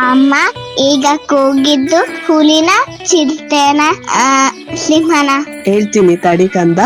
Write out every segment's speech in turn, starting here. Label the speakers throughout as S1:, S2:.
S1: ಅಮ್ಮ ಈಗ ಕೂಗಿದ್ದು ಹುಲಿನ ಚಿರತೆನ ಸಿಂಹನ?
S2: ಹೇಳ್ತೀನಿ ತಡಿ ಕಂದ.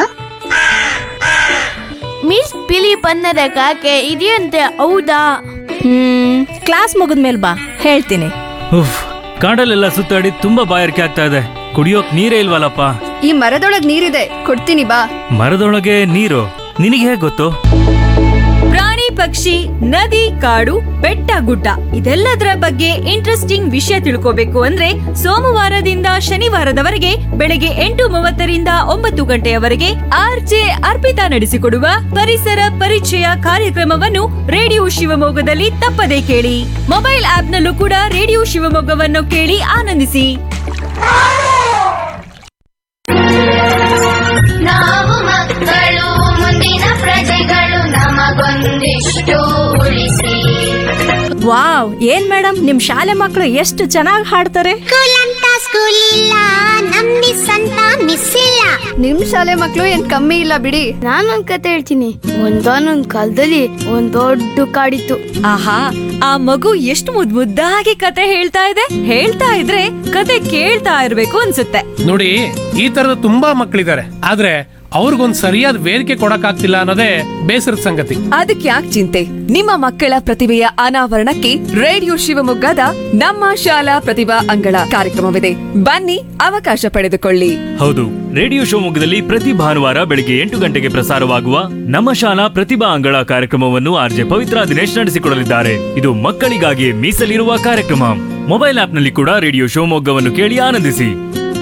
S3: ಮಿಸ್ ಬಿಳಿ ಬಣ್ಣದ ಕಾಗೆ ಇದೆಯಂತೆ, ಹೌದಾ?
S4: ಕ್ಲಾಸ್ ಮುಗಿದ್ಮೇಲೆ ಬಾ, ಹೇಳ್ತೀನಿ.
S5: ಉಫ್, ಕಾಡಲ್ಲೆಲ್ಲ ಸುತ್ತಾಡಿ ತುಂಬಾ ಬಾಯಾರಿಕೆ ಆಗ್ತಾ ಇದೆ. ಕುಡಿಯೋಕ್ ನೀರೇ ಇಲ್ವಲ್ಲಪ್ಪ.
S6: ಈ ಮರದೊಳಗ್ ನೀರಿದೆ, ಕೊಡ್ತೀನಿ ಬಾ.
S5: ಮರದೊಳಗೆ ನೀರು? ನಿನಗೆ ಹೇಗ್ ಗೊತ್ತು?
S7: ಪ್ರಾಣಿ ಪಕ್ಷಿ ನದಿ ಕಾಡು ಬೆಟ್ಟ ಗುಡ್ಡ ಇದೆಲ್ಲದರ ಬಗ್ಗೆ ಇಂಟ್ರೆಸ್ಟಿಂಗ್ ವಿಷಯ ತಿಳ್ಕೋಬೇಕು ಅಂದ್ರೆ ಸೋಮವಾರದಿಂದ ಶನಿವಾರದವರೆಗೆ ಬೆಳಗ್ಗೆ 8:30ರಿಂದ 9 ಗಂಟೆಯವರೆಗೆ ಆರ್ಜೆ ಅರ್ಪಿತಾ ನಡೆಸಿಕೊಡುವ ಪರಿಸರ ಪರಿಚಯ ಕಾರ್ಯಕ್ರಮವನ್ನು ರೇಡಿಯೋ ಶಿವಮೊಗ್ಗದಲ್ಲಿ ತಪ್ಪದೇ ಕೇಳಿ. ಮೊಬೈಲ್ ಆಪ್ ನಲ್ಲೂ ಕೂಡ ರೇಡಿಯೋ ಶಿವಮೊಗ್ಗವನ್ನು ಕೇಳಿ ಆನಂದಿಸಿ.
S8: ನಾವು ಮಕ್ಕಳು ಮುಂದಿನ ಪ್ರಜೆಗಳು, ನಮಗೊಂದಿಷ್ಟು ಉಳಿಸಿ.
S4: ವಾವ್, ಏನ್ ಮೇಡಮ್ ನಿಮ್ ಶಾಲೆ ಮಕ್ಕಳು ಎಷ್ಟು ಚೆನ್ನಾಗಿ ಹಾಡ್ತಾರೆ.
S1: ಸ್ಕೂಲ್ ಅಂತ ಸ್ಕೂಲ್ ಇಲ್ಲ, ನಮ್ ಮಿಸ್ ಅಂತ ಮಿಸ್ ಇಲ್ಲ.
S6: ನಿಮ್ ಶಾಲೆ ಮಕ್ಳು ಏನ್ ಕಮ್ಮಿ ಇಲ್ಲ ಬಿಡಿ.
S3: ನಾನೊಂದ್ ಕತೆ ಹೇಳ್ತೀನಿ. ಒಂದಾನೊಂದ್ ಕಾಲದಲ್ಲಿ ಒಂದ್ ದೊಡ್ಡ ಕಾಡಿತ್ತು.
S7: ಆಹಾ, ಆ ಮಗು ಎಷ್ಟು ಮುದ್ದಾಗಿ ಕತೆ ಹೇಳ್ತಾ ಇದೆ. ಹೇಳ್ತಾ ಇದ್ರೆ ಕತೆ ಕೇಳ್ತಾ ಇರ್ಬೇಕು ಅನ್ಸುತ್ತೆ.
S9: ನೋಡಿ, ಈ ತರದ ತುಂಬಾ ಮಕ್ಕಳಿದ್ದಾರೆ, ಆದ್ರೆ ಅವ್ರಿಗೊಂದ್ ಸರಿಯಾದ ವೇದಿಕೆ ಕೊಡಕ್ಕಾಗ್ತಿಲ್ಲ ಅನ್ನೋದೇ ಬೇಸರದ ಸಂಗತಿ.
S7: ಅದಕ್ಕೆ ಯಾಕೆ ಚಿಂತೆ? ನಿಮ್ಮ ಮಕ್ಕಳ ಪ್ರತಿಭೆಯ ಅನಾವರಣಕ್ಕೆ ರೇಡಿಯೋ ಶಿವಮೊಗ್ಗದ ನಮ್ಮ ಶಾಲಾ ಪ್ರತಿಭಾ ಅಂಗಳ ಕಾರ್ಯಕ್ರಮವಿದೆ. ಬನ್ನಿ, ಅವಕಾಶ ಪಡೆದುಕೊಳ್ಳಿ.
S5: ಹೌದು, ರೇಡಿಯೋ ಶಿವಮೊಗ್ಗದಲ್ಲಿ ಪ್ರತಿ ಭಾನುವಾರ ಬೆಳಿಗ್ಗೆ 8 ಗಂಟೆಗೆ ಪ್ರಸಾರವಾಗುವ ನಮ್ಮ ಶಾಲಾ ಪ್ರತಿಭಾ ಅಂಗಳ ಕಾರ್ಯಕ್ರಮವನ್ನು ಆರ್ಜೆ ಪವಿತ್ರ ದಿನೇಶ್ ನಡೆಸಿಕೊಡಲಿದ್ದಾರೆ. ಇದು ಮಕ್ಕಳಿಗಾಗಿ ಮೀಸಲಿರುವ ಕಾರ್ಯಕ್ರಮ. ಮೊಬೈಲ್ ಆಪ್ನಲ್ಲಿ ಕೂಡ ರೇಡಿಯೋ ಶಿವಮೊಗ್ಗವನ್ನು ಕೇಳಿ ಆನಂದಿಸಿ.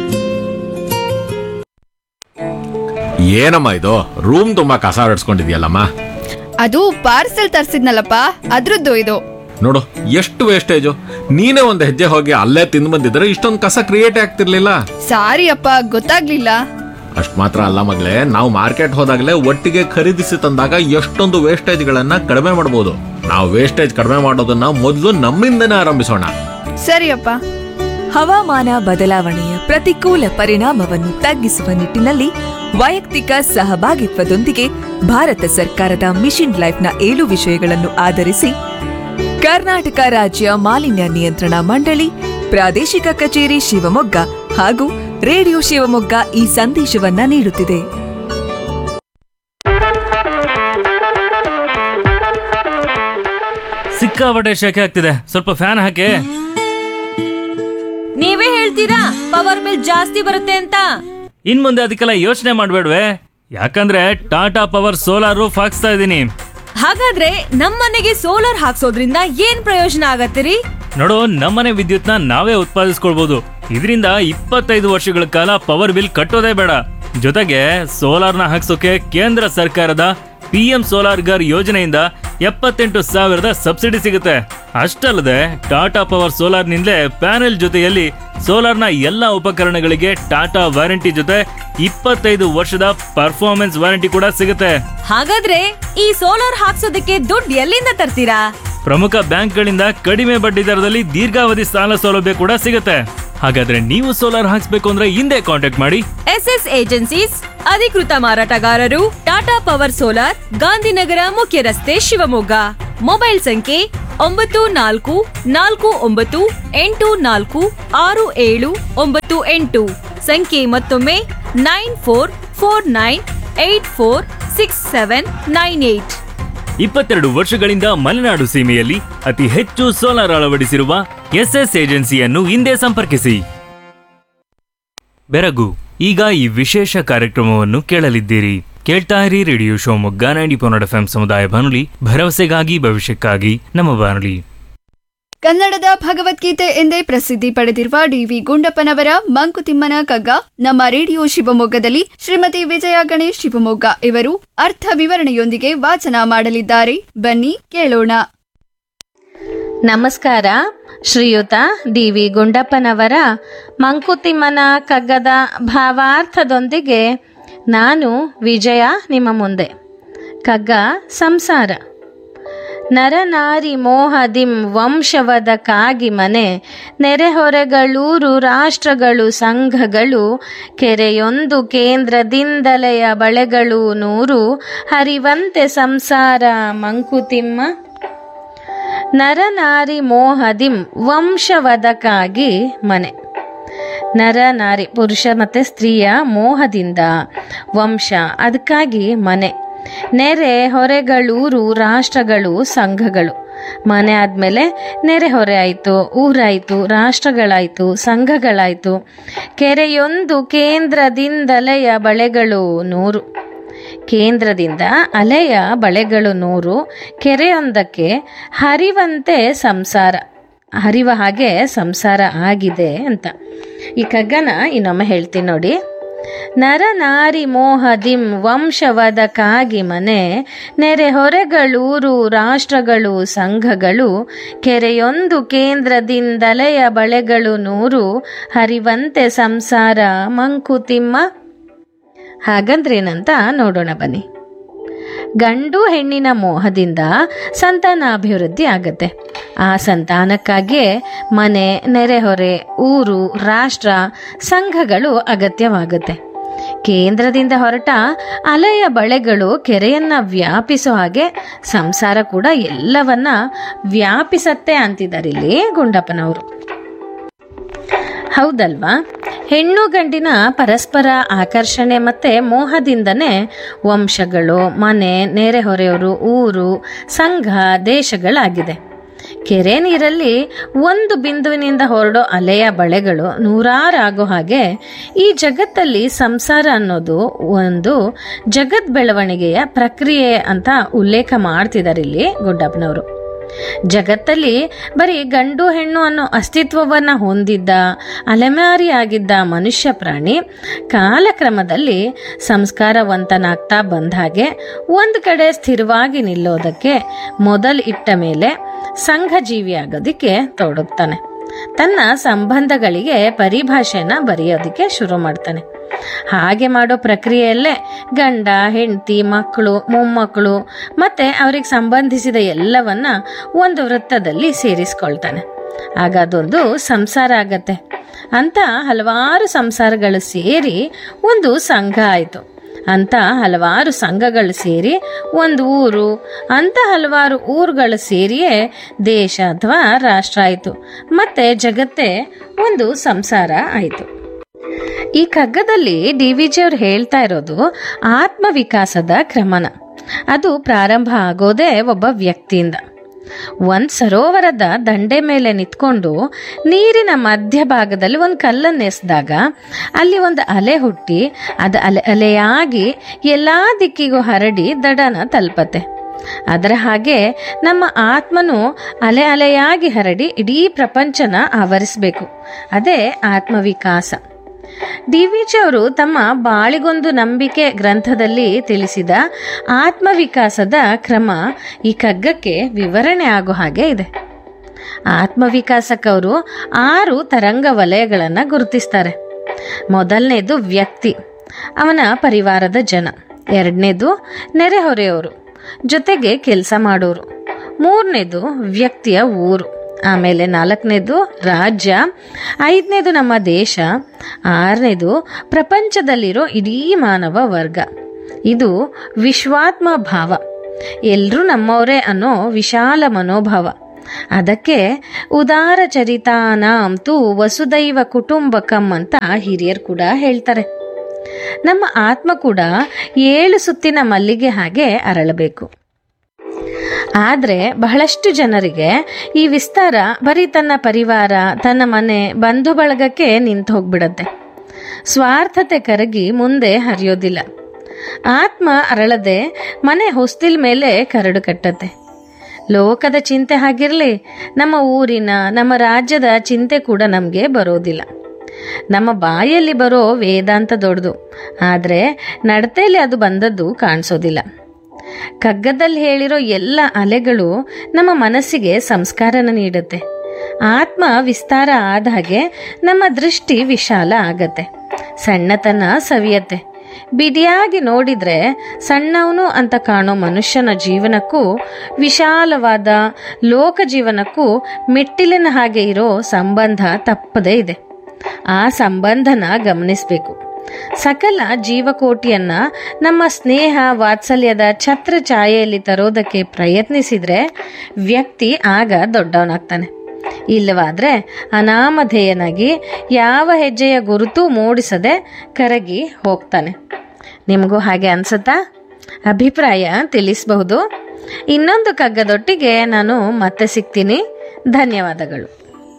S10: ಏನಮ್ಮ ಇದು, ರೂಮ್ ತುಂಬಾ ಕಸ ಹೊಡ್ಸ್ಕೊಂಡಿದ್ಯಲ್ಲಮ್ಮ?
S6: ಅದು ಪಾರ್ಸೆಲ್ ತರ್ಸಿದ್ನಲ್ಲಪ್ಪ, ಅದ್ರದ್ದು ಇದು.
S10: ನೋಡು ಎಷ್ಟು ವೇಸ್ಟೇಜು. ನೀನೇ ಒಂದ್ ಹೆಜ್ಜೆ ಹೋಗಿ ಅಲ್ಲೇ ತಿಂದು ಬಂದಿದ್ರೆ ಇಷ್ಟೊಂದು ಕಸ ಕ್ರಿಯೇಟ್ ಆಗ್ತಿರ್ಲಿಲ್ಲ.
S6: ಸಾರಿ ಅಪ್ಪ, ಗೊತ್ತಾಗ್ಲಿಲ್ಲ.
S10: ಅಷ್ಟ್ ಮಾತ್ರ ಅಲ್ಲ ಮಗಳೇ, ನಾವು ಮಾರ್ಕೆಟ್ ಹೋದಾಗಲೇ ಒಟ್ಟಿಗೆ ಖರೀದಿಸಿ ತಂದಾಗ ಎಷ್ಟೊಂದು ವೇಸ್ಟೇಜ್ ಗಳನ್ನ ಕಡಿಮೆ ಮಾಡಬಹುದು. ನಾವು ವೇಸ್ಟೇಜ್ ಕಡಿಮೆ ಮಾಡೋದನ್ನ ಮೊದಲು ನಮ್ಮಿಂದನೇ ಆರಂಭಿಸೋಣ.
S6: ಸರಿಯಪ್ಪ.
S7: ಹವಾಮಾನ ಬದಲಾವಣೆಯ ಪ್ರತಿಕೂಲ ಪರಿಣಾಮವನ್ನು ತಗ್ಗಿಸುವ ನಿಟ್ಟಿನಲ್ಲಿ ವೈಯಕ್ತಿಕ ಸಹಭಾಗಿತ್ವದೊಂದಿಗೆ ಭಾರತ ಸರ್ಕಾರದ ಮಿಷನ್ ಲೈಫ್ನ 7 ವಿಷಯಗಳನ್ನು ಆಧರಿಸಿ ಕರ್ನಾಟಕ ರಾಜ್ಯ ಮಾಲಿನ್ಯ ನಿಯಂತ್ರಣ ಮಂಡಳಿ, ಪ್ರಾದೇಶಿಕ ಕಚೇರಿ ಶಿವಮೊಗ್ಗ ಹಾಗೂ ರೇಡಿಯೋ ಶಿವಮೊಗ್ಗ ಈ ಸಂದೇಶವನ್ನ ನೀಡುತ್ತಿದೆ.
S5: ಸಿಕ್ಕಾಪಟ್ಟೆ ಶೆಕೆ ಆಗ್ತಿದೆ, ಸ್ವಲ್ಪ ಫ್ಯಾನ್ ಹಾಕಿ.
S7: ನೀವೇ ಹೇಳ್ತೀರಾ ಪವರ್ ಬಿಲ್ ಜಾಸ್ತಿ ಬರುತ್ತೆ ಅಂತ?
S5: ಇನ್ ಮುಂದೆ ಅದಕ್ಕೆಲ್ಲ ಯೋಚನೆ ಮಾಡ್ಬೇಡ್ವೆ, ಯಾಕಂದ್ರೆ ಟಾಟಾ ಪವರ್ ಸೋಲಾರ್ ರೂಫ್ ಹಾಕ್ಸ್ತಾ ಇದೀನಿ.
S7: ಹಾಗಾದ್ರೆ ನಮ್ಮನೆಗೆ ಸೋಲಾರ್ ಹಾಕ್ಸೋದ್ರಿಂದ ಏನ್ ಪ್ರಯೋಜನ ಆಗತ್ತಿರಿ?
S5: ನೋಡು, ನಮ್ಮನೆ ವಿದ್ಯುತ್ನ ನಾವೇ ಉತ್ಪಾದಿಸ್ಕೊಳ್ಬಹುದು. ಇದರಿಂದ 25 ವರ್ಷಗಳ ಕಾಲ ಪವರ್ ಬಿಲ್ ಕಟ್ಟೋದೇ ಬೇಡ. ಜೊತೆಗೆ ಸೋಲಾರ್ನ ಹಾಕ್ಸೋಕೆ ಕೇಂದ್ರ ಸರ್ಕಾರದ PM ಸೋಲಾರ್ ಗರ್ ಯೋಜನೆಯಿಂದ 78,000 ಸಬ್ಸಿಡಿ ಸಿಗುತ್ತೆ. ಅಷ್ಟಲ್ಲದೆ ಟಾಟಾ ಪವರ್ ಸೋಲಾರ್ ನಿಂದಲೇ ಪ್ಯಾನೆಲ್ ಜೊತೆಯಲ್ಲಿ ಸೋಲಾರ್ನ ಎಲ್ಲಾ ಉಪಕರಣಗಳಿಗೆ ಟಾಟಾ ವಾರಂಟಿ ಜೊತೆ 25 ವರ್ಷದ ಪರ್ಫಾರ್ಮೆನ್ಸ್ ವಾರಂಟಿ ಕೂಡ ಸಿಗುತ್ತೆ.
S7: ಹಾಗಾದ್ರೆ ಈ ಸೋಲಾರ್ ಹಾಕ್ಸೋದಕ್ಕೆ ದುಡ್ಡು ಎಲ್ಲಿಂದ ತರ್ತೀರಾ?
S5: ಪ್ರಮುಖ ಬ್ಯಾಂಕ್ಗಳಿಂದ ಕಡಿಮೆ ಬಡ್ಡಿ ದರದಲ್ಲಿ ದೀರ್ಘಾವಧಿ ಸಾಲ ಸೌಲಭ್ಯ ಕೂಡ ಸಿಗುತ್ತೆ. ಹಾಗಾದ್ರೆ ನೀವು ಸೋಲಾರ್ ಹಾಕ್ಸ್ಬೇಕು ಅಂದ್ರೆ ಹಿಂದೆ ಕಾಂಟ್ಯಾಕ್ಟ್ ಮಾಡಿ.
S7: SS ಏಜೆನ್ಸೀಸ್ ಅಧಿಕೃತ ಮಾರಾಟಗಾರರು, ಟಾಟಾ ಪವರ್ ಸೋಲಾರ್, ಗಾಂಧಿನಗರ ಮುಖ್ಯ ರಸ್ತೆ, ಶಿವಮೊಗ್ಗ. ಮೊಬೈಲ್ ಸಂಖ್ಯೆ 9448466798. ಸಂಖ್ಯೆ ಮತ್ತೊಮ್ಮೆ 9449846798.
S5: 22 ವರ್ಷಗಳಿಂದ ಮಲೆನಾಡು ಸೀಮೆಯಲ್ಲಿ ಅತಿ ಹೆಚ್ಚು ಸೋಲಾರ್ ಅಳವಡಿಸಿರುವ SS ಏಜೆನ್ಸಿಯನ್ನು ಹಿಂದೆ ಸಂಪರ್ಕಿಸಿ. ಬೆರಗು, ಈಗ ಈ ವಿಶೇಷ ಕಾರ್ಯಕ್ರಮವನ್ನು ಕೇಳಲಿದ್ದೀರಿ. ಕೇಳ್ತಾ ಇರಿ ರೇಡಿಯೋ ಶಿವಮೊಗ್ಗ 90.4 FM ಸಮುದಾಯ ಬಾನುಲಿ, ಭರವಸೆಗಾಗಿ ಭವಿಷ್ಯಕ್ಕಾಗಿ ನಮ್ಮ ಬಾನುಲಿ.
S6: ಕನ್ನಡದ ಭಗವದ್ಗೀತೆ ಎಂದೇ ಪ್ರಸಿದ್ಧಿ ಪಡೆದಿರುವ DV ಗುಂಡಪ್ಪನವರ ಮಂಕುತಿಮ್ಮನ ಕಗ್ಗ ನಮ್ಮ ರೇಡಿಯೋ ಶಿವಮೊಗ್ಗದಲ್ಲಿ ಶ್ರೀಮತಿ ವಿಜಯ ಗಣೇಶ್ ಶಿವಮೊಗ್ಗ ಇವರು ಅರ್ಥ ವಿವರಣೆಯೊಂದಿಗೆ ವಾಚನ ಮಾಡಲಿದ್ದಾರೆ. ಬನ್ನಿ ಕೇಳೋಣ.
S11: ನಮಸ್ಕಾರ. ಶ್ರೀಯುತ DV ಗುಂಡಪ್ಪನವರ ಮಂಕುತಿಮ್ಮನ ಕಗ್ಗದ ಭಾವಾರ್ಥದೊಂದಿಗೆ ನಾನು ವಿಜಯ ನಿಮ್ಮ ಮುಂದೆ. ಕಗ್ಗ ಸಂಸಾರ. ನರನಾರಿ ಮೋಹದಿಂ ವಂಶವದಕ್ಕಾಗಿ ಮನೆ, ನೆರೆಹೊರೆಗಳೂರು ರಾಷ್ಟ್ರಗಳು ಸಂಘಗಳು, ಕೆರೆಯೊಂದು ಕೇಂದ್ರದಿಂದಲೆಯ ಬಳೆಗಳು 100, ಹರಿವಂತೆ ಸಂಸಾರ ಮಂಕುತಿಮ್ಮ. ನರನಾರಿ ಮೋಹದಿಂ ವಂಶವದಕ್ಕಾಗಿ ಮನೆ. ನರ ನಾರಿ ಪುರುಷ ಮತ್ತು ಸ್ತ್ರೀಯ ಮೋಹದಿಂದ ವಂಶ, ಅದಕ್ಕಾಗಿ ಮನೆ. ನೆರೆ ಹೊರೆಗಳೂರು ರಾಷ್ಟ್ರಗಳು ಸಂಘಗಳು. ಮನೆ ಆದಮೇಲೆ ನೆರೆ ಹೊರೆ ಆಯಿತು, ಊರಾಯಿತು, ರಾಷ್ಟ್ರಗಳಾಯಿತು, ಸಂಘಗಳಾಯಿತು. ಕೆರೆಯೊಂದು ಕೇಂದ್ರದಿಂದಲೆಯ ಬಳೆಗಳು 100. ಕೇಂದ್ರದಿಂದ ಅಲೆಯ ಬಳೆಗಳು 100. ಕೆರೆಯೊಂದಕ್ಕೆ ಹರಿವಂತೆ ಸಂಸಾರ, ಹರಿವ ಹಾಗೆ ಸಂಸಾರ ಆಗಿದೆ ಅಂತ. ಈ ಕಗ್ಗನ ಇನ್ನೊಮ್ಮೆ ಹೇಳ್ತೀನಿ ನೋಡಿ. ನರನಾರಿ ಮೋಹದಿಂ ವಂಶವದಕ್ಕಾಗಿ ಮನೆ, ನೆರೆ ಹೊರೆಗಳೂರು ರಾಷ್ಟ್ರಗಳು ಸಂಘಗಳು. ಕೆರೆಯೊಂದು ಕೇಂದ್ರದಿಂದಲೆಯ ಬಳೆಗಳು 100, ಹರಿವಂತೆ ಸಂಸಾರ ಮಂಕುತಿಮ್ಮ. ಹಾಗಂದ್ರೇನಂತ ನೋಡೋಣ ಬನ್ನಿ. ಗಂಡು ಹೆಣ್ಣಿನ ಮೋಹದಿಂದ ಸಂತಾನಾಭಿವೃದ್ಧಿ ಆಗತ್ತೆ. ಆ ಸಂತಾನಕ್ಕಾಗಿಯೇ ಮನೆ, ನೆರೆಹೊರೆ, ಊರು, ರಾಷ್ಟ್ರ, ಸಂಘಗಳು ಅಗತ್ಯವಾಗುತ್ತೆ. ಕೇಂದ್ರದಿಂದ ಹೊರಟ ಅಲೆಯ ಬಳೆಗಳು ಕೆರೆಯನ್ನ ವ್ಯಾಪಿಸೋ ಹಾಗೆ ಸಂಸಾರ ಕೂಡ ಎಲ್ಲವನ್ನ ವ್ಯಾಪಿಸತ್ತೆ ಅಂತಿದ್ದಾರೆ ಇಲ್ಲಿ ಗುಂಡಪ್ಪನವರು. ಹೌದಲ್ವಾ? ಹೆಣ್ಣು ಗಂಡಿನ ಪರಸ್ಪರ ಆಕರ್ಷಣೆ ಮತ್ತೆ ಮೋಹದಿಂದನೇ ವಂಶಗಳು, ಮನೆ, ನೆರೆಹೊರೆಯವರು, ಊರು, ಸಂಘ, ದೇಶಗಳಾಗಿದೆ. ಕೆರೆ ನೀರಲ್ಲಿ ಒಂದು ಬಿಂದುವಿನಿಂದ ಹೊರಡೋ ಅಲೆಯ ಬಳೆಗಳು ನೂರಾರಾಗೋ ಹಾಗೆ ಈ ಜಗತ್ತಲ್ಲಿ ಸಂಸಾರ ಅನ್ನೋದು ಒಂದು ಜಗತ್ ಬೆಳವಣಿಗೆಯ ಪ್ರಕ್ರಿಯೆ ಅಂತ ಉಲ್ಲೇಖ ಮಾಡ್ತಿದ್ದಾರೆ ಇಲ್ಲಿ ಗುಡ್ಡಪ್ಪನವರು. ಜಗತ್ತಲ್ಲಿ ಬರೀ ಗಂಡು ಹೆಣ್ಣು ಅನ್ನೋ ಅಸ್ತಿತ್ವವನ್ನ ಹೊಂದಿದ್ದ ಅಲೆಮಾರಿಯಾಗಿದ್ದ ಮನುಷ್ಯ ಪ್ರಾಣಿ ಕಾಲಕ್ರಮದಲ್ಲಿ ಸಂಸ್ಕಾರವಂತನಾಗ್ತಾ ಬಂದ ಹಾಗೆ ಒಂದು ಕಡೆ ಸ್ಥಿರವಾಗಿ ನಿಲ್ಲೋದಕ್ಕೆ ಮೊದಲು ಇಟ್ಟ ಮೇಲೆ ಸಂಘ ಜೀವಿಯಾಗೋದಕ್ಕೆ ತೊಡಗ್ತಾನೆ. ತನ್ನ ಸಂಬಂಧಗಳಿಗೆ ಪರಿಭಾಷೆನ ಬರೆಯೋದಕ್ಕೆ ಶುರು ಮಾಡ್ತಾನೆ. ಹಾಗೆ ಮಾಡೋ ಪ್ರಕ್ರಿಯೆಯಲ್ಲೇ ಗಂಡ, ಹೆಂಡತಿ, ಮಕ್ಕಳು, ಮೊಮ್ಮಕ್ಕಳು ಮತ್ತೆ ಅವ್ರಿಗೆ ಸಂಬಂಧಿಸಿದ ಎಲ್ಲವನ್ನ ಒಂದು ವೃತ್ತದಲ್ಲಿ ಸೇರಿಸ್ಕೊಳ್ತಾನೆ. ಆಗ ಅದೊಂದು ಸಂಸಾರ ಆಗತ್ತೆ. ಅಂತ ಹಲವಾರು ಸಂಸಾರಗಳು ಸೇರಿ ಒಂದು ಸಂಘ ಆಯಿತು. ಅಂತ ಹಲವಾರು ಸಂಘಗಳು ಸೇರಿ ಒಂದು ಊರು, ಅಂತ ಹಲವಾರು ಊರುಗಳು ಸೇರಿಯೇ ದೇಶ ಅಥವಾ ರಾಷ್ಟ್ರ ಆಯಿತು. ಮತ್ತೆ ಜಗತ್ತೇ ಒಂದು ಸಂಸಾರ ಆಯಿತು. ಈ ಕಗ್ಗದಲ್ಲಿ DVG ಅವರು ಹೇಳ್ತಾ ಇರೋದು ಆತ್ಮವಿಕಾಸದ ಕ್ರಮನ. ಅದು ಪ್ರಾರಂಭ ಆಗೋದೇ ಒಬ್ಬ ವ್ಯಕ್ತಿಯಿಂದ. ಒಂದು ಸರೋವರದ ದಂಡೆ ಮೇಲೆ ನಿಂತ್ಕೊಂಡು ನೀರಿನ ಮಧ್ಯಭಾಗದಲ್ಲಿ ಒಂದು ಕಲ್ಲನ್ನು ಎಸೆದಾಗ ಅಲ್ಲಿ ಒಂದು ಅಲೆ ಹುಟ್ಟಿ ಅದು ಅಲೆಯಾಗಿ ಎಲ್ಲ ದಿಕ್ಕಿಗೂ ಹರಡಿ ದಡನ ತಲುಪತ್ತೆ. ಅದರ ಹಾಗೆ ನಮ್ಮ ಆತ್ಮನು ಅಲೆಯಾಗಿ ಹರಡಿ ಇಡೀ ಪ್ರಪಂಚನ ಆವರಿಸಬೇಕು. ಅದೇ ಆತ್ಮವಿಕಾಸ. DVG ಅವರು ತಮ್ಮ ಬಾಳಿಗೊಂದು ನಂಬಿಕೆ ಗ್ರಂಥದಲ್ಲಿ ತಿಳಿಸಿದ ಆತ್ಮವಿಕಾಸದ ಕ್ರಮ ಈ ಕಗ್ಗಕ್ಕೆ ವಿವರಣೆ ಆಗೋ ಹಾಗೆ ಇದೆ. ಆತ್ಮವಿಕಾಸಕ್ಕವರು 6 ತರಂಗ ವಲಯಗಳನ್ನು ಗುರುತಿಸ್ತಾರೆ. ಮೊದಲನೇದು ವ್ಯಕ್ತಿ, ಅವನ ಪರಿವಾರದ ಜನ. ಎರಡನೇದು ನೆರೆಹೊರೆಯವರು, ಜೊತೆಗೆ ಕೆಲಸ ಮಾಡೋರು. ಮೂರನೇದು ವ್ಯಕ್ತಿಯ ಊರು. ಆಮೇಲೆ 4ನೇದು ರಾಜ್ಯ. 5ನೇದು ನಮ್ಮ ದೇಶ. 6ನೇದು ಪ್ರಪಂಚದಲ್ಲಿರೋ ಇಡೀ ಮಾನವ ವರ್ಗ. ಇದು ವಿಶ್ವಾತ್ಮ ಭಾವ, ಎಲ್ಲರೂ ನಮ್ಮವರೇ ಅನ್ನೋ ವಿಶಾಲ ಮನೋಭಾವ. ಅದಕ್ಕೆ ಉದಾರ ಚರಿತಾನಾಂತು ವಸುದೈವ ಕುಟುಂಬಕಂ ಅಂತ ಹಿರಿಯರು ಕೂಡ ಹೇಳ್ತಾರೆ. ನಮ್ಮ ಆತ್ಮ ಕೂಡ 7 ಸುತ್ತಿನ ಮಲ್ಲಿಗೆ ಹಾಗೆ ಅರಳಬೇಕು. ಆದರೆ ಬಹಳಷ್ಟು ಜನರಿಗೆ ಈ ವಿಸ್ತಾರ ಬರೀ ತನ್ನ ಪರಿವಾರ, ತನ್ನ ಮನೆ, ಬಂಧು ಬಳಗಕ್ಕೆ ನಿಂತು ಹೋಗ್ಬಿಡತ್ತೆ. ಸ್ವಾರ್ಥತೆ ಕರಗಿ ಮುಂದೆ ಹರಿಯೋದಿಲ್ಲ. ಆತ್ಮ ಅರಳದೆ ಮನೆ ಹೊಸ್ತಿಲ್ ಮೇಲೆ ಕರಡು ಕಟ್ಟತ್ತೆ. ಲೋಕದ ಚಿಂತೆ ಹಾಗಿರಲಿ, ನಮ್ಮ ಊರಿನ, ನಮ್ಮ ರಾಜ್ಯದ ಚಿಂತೆ ಕೂಡ ನಮಗೆ ಬರೋದಿಲ್ಲ. ನಮ್ಮ ಬಾಯಲ್ಲಿ ಬರೋ ವೇದಾಂತ ದೊಡ್ಡದು, ಆದರೆ ನಡತೆಯಲ್ಲಿ ಅದು ಬಂದದ್ದು ಕಾಣಿಸೋದಿಲ್ಲ. ಕಗ್ಗದಲ್ಲಿ ಹೇಳಿರೋ ಎಲ್ಲ ಅಲೆಗಳು ನಮ್ಮ ಮನಸ್ಸಿಗೆ ಸಂಸ್ಕಾರನ ನೀಡುತ್ತೆ. ಆತ್ಮ ವಿಸ್ತಾರ ಆದ ಹಾಗೆ ನಮ್ಮ ದೃಷ್ಟಿ ವಿಶಾಲ ಆಗತ್ತೆ, ಸಣ್ಣತನ ಸವಿಯತ್ತೆ. ಬಿಡಿಯಾಗಿ ನೋಡಿದ್ರೆ ಸಣ್ಣವನು ಅಂತ ಕಾಣೋ ಮನುಷ್ಯನ ಜೀವನಕ್ಕೂ ವಿಶಾಲವಾದ ಲೋಕ ಜೀವನಕ್ಕೂ ಮೆಟ್ಟಿಲಿನ ಹಾಗೆ ಇರೋ ಸಂಬಂಧ ತಪ್ಪದೇ ಇದೆ. ಆ ಸಂಬಂಧನ ಗಮನಿಸಬೇಕು. ಸಕಲ ಜೀವಕೋಟಿಯನ್ನ ನಮ್ಮ ಸ್ನೇಹ ವಾತ್ಸಲ್ಯದ ಛತ್ರ ಛಾಯೆಯಲ್ಲಿ ತರೋದಕ್ಕೆ ಪ್ರಯತ್ನಿಸಿದ್ರೆ ವ್ಯಕ್ತಿ ಆಗ ದೊಡ್ಡವನಾಗ್ತಾನೆ. ಇಲ್ಲವಾದ್ರೆ ಅನಾಮಧೇಯನಾಗಿ ಯಾವ ಹೆಜ್ಜೆಯ ಗುರುತು ಮೂಡಿಸದೆ ಕರಗಿ ಹೋಗ್ತಾನೆ. ನಿಮಗೂ ಹಾಗೆ ಅನ್ಸುತ್ತಾ? ಅಭಿಪ್ರಾಯ ತಿಳಿಸಬಹುದು. ಇನ್ನೊಂದು ಕಗ್ಗದೊಟ್ಟಿಗೆ ನಾನು ಮತ್ತೆ ಸಿಗ್ತೀನಿ. ಧನ್ಯವಾದಗಳು.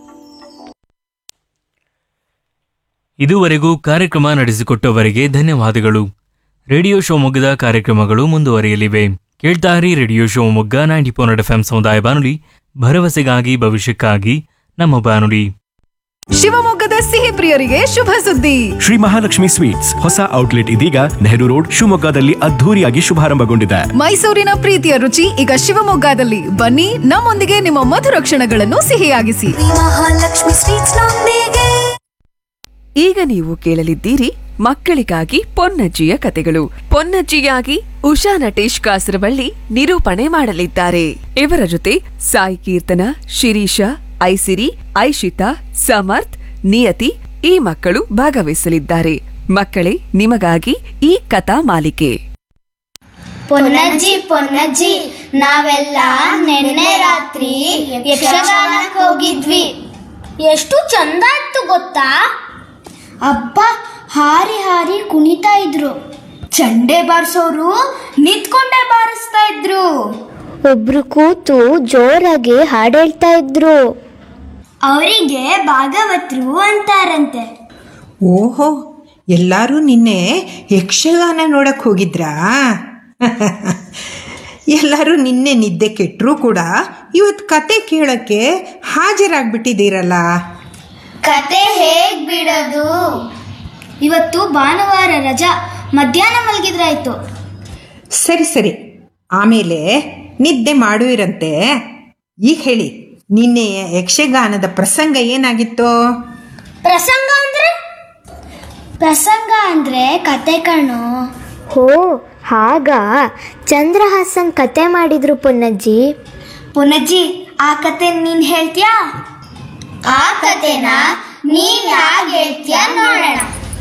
S5: ಇದುವರೆಗೂ ಕಾರ್ಯಕ್ರಮ ನಡೆಸಿಕೊಟ್ಟವರಿಗೆ ಧನ್ಯವಾದಗಳು. ರೇಡಿಯೋ ಶಿವಮೊಗ್ಗದ ಕಾರ್ಯಕ್ರಮಗಳು ಮುಂದುವರಿಯಲಿವೆ. ಕೇಳ್ತಾರಿ ರೇಡಿಯೋ ಶಿವಮೊಗ್ಗ 90.4 FM ಸಮುದಾಯ ಬಾನುಲಿ, ಭರವಸೆಗಾಗಿ ಭವಿಷ್ಯಕ್ಕಾಗಿ ನಮ್ಮ ಬಾನುಲಿ.
S12: ಶಿವಮೊಗ್ಗದ ಸಿಹಿ ಪ್ರಿಯರಿಗೆ ಶುಭ ಸುದ್ದಿ.
S13: ಶ್ರೀ ಮಹಾಲಕ್ಷ್ಮಿ ಸ್ವೀಟ್ಸ್ ಹೊಸ ಔಟ್ಲೆಟ್ ಇದೀಗ ನೆಹರು ರೋಡ್ ಶಿವಮೊಗ್ಗದಲ್ಲಿ ಅದ್ಧೂರಿಯಾಗಿ ಶುಭಾರಂಭಗೊಂಡಿದೆ.
S12: ಮೈಸೂರಿನ ಪ್ರೀತಿಯ ರುಚಿ ಈಗ ಶಿವಮೊಗ್ಗದಲ್ಲಿ. ಬನ್ನಿ, ನಮ್ಮೊಂದಿಗೆ ನಿಮ್ಮ ಮಧುರ ಕ್ಷಣಗಳನ್ನು ಸಿಹಿಯಾಗಿಸಿ.
S14: ಮಹಾಲಕ್ಷ್ಮಿ ಸ್ವೀಟ್ಸ್ ನೊಂದಿಗೆ.
S12: ಈಗ ನೀವು ಕೇಳಲಿದ್ದೀರಿ ಮಕ್ಕಳಿಗಾಗಿ ಪೊನ್ನಜ್ಜಿಯ ಕತೆಗಳು. ಪೊನ್ನಜ್ಜಿಯಾಗಿ ಉಷಾ ನಟೇಶ್ ಕಾಸರವಳ್ಳಿ ನಿರೂಪಣೆ ಮಾಡಲಿದ್ದಾರೆ. ಇವರ ಜೊತೆ ಸಾಯಿ ಕೀರ್ತನ, ಶಿರೀಷ, ಐಸಿರಿ, ಐಶಿತಾ, ಸಮರ್ಥ್, ನಿಯತಿ ಈ ಮಕ್ಕಳು ಭಾಗವಹಿಸಲಿದ್ದಾರೆ. ಮಕ್ಕಳೇ, ನಿಮಗಾಗಿ ಈ ಕಥಾ ಮಾಲಿಕೆ.
S1: ಪೊನ್ನಜ್ಜಿ ಪೊನ್ನಜ್ಜಿ, ನಾವೆಲ್ಲ ನೆನ್ನೆ ರಾತ್ರಿ ಯಕ್ಷಗಾನಕ್ಕೆ ಹೋಗಿದ್ವಿ. ಎಷ್ಟು ಚಂದ ಇತ್ತು ಗೊತ್ತಾ? ಅಪ್ಪ ಹಾರಿ ಹಾರಿ ಕುಣಿತಾ ಇದ್ರು. ಚಂಡೆ ಬಾರಿಸೋರು ನಿಂತ್ಕೊಂಡೆ ಬಾರಿಸ್ತಾ ಇದ್ರು. ಒಬ್ರು ಕೂತು ಜೋರಾಗಿ ಹಾಡು ಹೇಳ್ತಾ ಇದ್ರು. ಅವರಿಗೆ ಭಾಗವತರು ಅಂತಾರಂತೆ.
S15: ಓಹೋ, ಎಲ್ಲರೂ ನಿನ್ನೆ ಯಕ್ಷಗಾನ ನೋಡಕ್ ಹೋಗಿದ್ರಾ? ಎಲ್ಲರೂ ನಿನ್ನೆ ನಿದ್ದೆ ಕೆಟ್ಟರೂ ಕೂಡ ಇವತ್ತು ಕತೆ ಕೇಳಕ್ಕೆ ಹಾಜರಾಗ್ಬಿಟ್ಟಿದ್ದೀರಲ್ಲ.
S1: ಕತೆ ಹೇಗ್ ಬಿಡೋದು? ಇವತ್ತು ಭಾನುವಾರ ರಜಾ, ಮಧ್ಯಾಹ್ನ ಮಲಗಿದ್ರಾಯ್ತು.
S15: ಸರಿ ಸರಿ, ಆಮೇಲೆ ನಿದ್ದೆ ಮಾಡುವಿರಂತೆ. ಈಗ ಹೇಳಿ, ನಿನ್ನೆ ಯಕ್ಷಗಾನದ ಪ್ರಸಂಗ ಏನಾಗಿತ್ತು?
S1: ಪ್ರಸಂಗ ಅಂದ್ರೆ ಕತೆ ಕಣೋ. ಹೋ, ಹಾಗ ಚಂದ್ರಹಾಸನ್ ಕತೆ ಮಾಡಿದ್ರು ಪೊನ್ನಜ್ಜಿ. ಪೊನ್ನಜ್ಜಿ, ಆ ಕತೆ ನೀನ್ ಹೇಳ್ತೀಯಾ? ಆ ಕತೆನ ನೀನ್ ಯಾಕೆ ಹೇಳ್ತೀಯಾ ನೋಡೋಣ.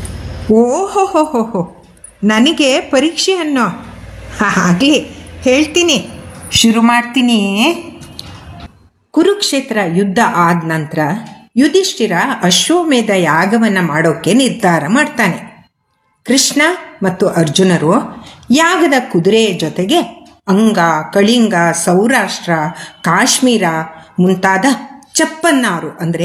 S15: ಓಹೋ, ನನಗೆ ಪರೀಕ್ಷೆ ಅನ್ನೋ. ಆಗಲಿ, ಹೇಳ್ತೀನಿ, ಶುರು ಮಾಡ್ತೀನಿ. ಕುರುಕ್ಷೇತ್ರ ಯುದ್ಧ ಆದ ನಂತರ ಯುಧಿಷ್ಠಿರ ಅಶ್ವಮೇಧ ಯಾಗವನ್ನು ಮಾಡೋಕ್ಕೆ ನಿರ್ಧಾರ ಮಾಡ್ತಾನೆ. ಕೃಷ್ಣ ಮತ್ತು ಅರ್ಜುನರು ಯಾಗದ ಕುದುರೆಯ ಜೊತೆಗೆ ಅಂಗ, ಕಳಿಂಗ, ಸೌರಾಷ್ಟ್ರ, ಕಾಶ್ಮೀರ ಮುಂತಾದ 56 ಅಂದರೆ